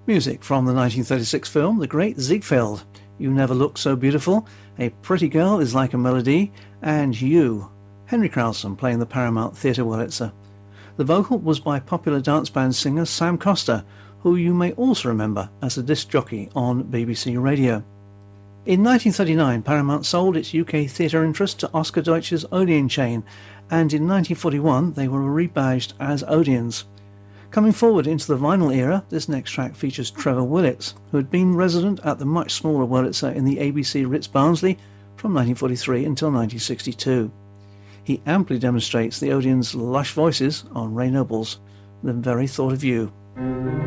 Music from the 1936 film The Great Ziegfeld. You Never Looked So Beautiful, A Pretty Girl Is Like a Melody, and You. Henry Crowson playing the Paramount Theatre Wurlitzer. The vocal was by popular dance band singer Sam Coster, who you may also remember as a disc jockey on BBC Radio. In 1939, Paramount sold its UK theatre interest to Oscar Deutsch's Odeon chain, and in 1941 they were rebadged as Odeons. Coming forward into the vinyl era, this next track features Trevor Willits, who had been resident at the much smaller Wurlitzer in the ABC Ritz Barnsley from 1943 until 1962. He amply demonstrates the Odeon's lush voices on Ray Noble's The Very Thought of You.